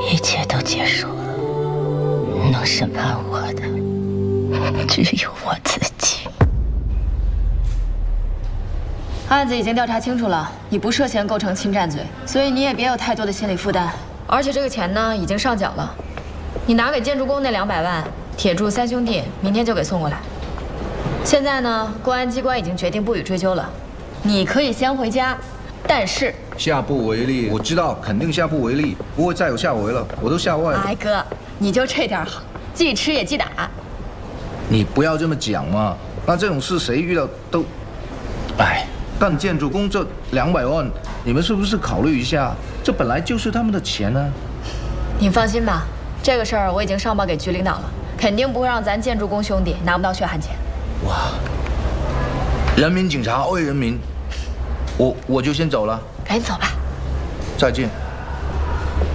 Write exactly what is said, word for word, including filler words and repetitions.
一切都结束了，能审判我的只有我自己。 案子已经调查清楚了，你不涉嫌构成侵占罪，所以你也别有太多的心理负担。而且这个钱呢，已经上缴了，你拿给建筑工那两百万，铁柱三兄弟明天就给送过来。现在呢，公安机关已经决定不予追究了，你可以先回家，但是下不为例，我知道肯定下不为例，不会再有下回了，我都吓坏了。 哎哥，你就这点好，既吃也忌打。 你不要这么讲嘛，那这种事谁遇到都，哎。 干建筑工这两百万，你们是不是考虑一下？这本来就是他们的钱呢。 你放心吧，这个事儿我已经上报给局领导了，肯定不会让咱建筑工兄弟拿不到血汗钱。 哇！人民警察为人民，我我就先走了。 赶紧走吧。 再见。